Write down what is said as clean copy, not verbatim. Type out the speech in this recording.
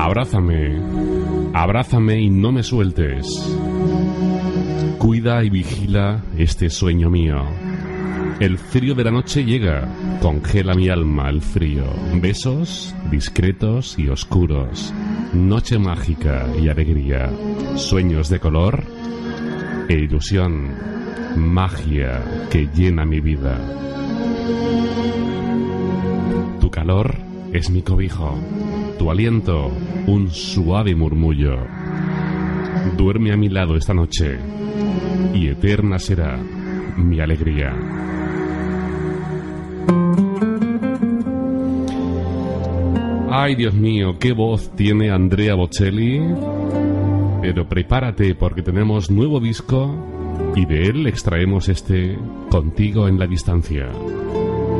Abrázame, abrázame y no me sueltes. Cuida y vigila este sueño mío. El frío de la noche llega, congela mi alma el frío. Besos discretos y oscuros. Noche mágica y alegría. Sueños de color e ilusión. Magia que llena mi vida. Tu calor es mi cobijo. Tu aliento, un suave murmullo. Duerme a mi lado esta noche y eterna será mi alegría. Ay, Dios mío, qué voz tiene Andrea Bocelli. Pero prepárate porque tenemos nuevo disco y de él extraemos este Contigo en la distancia.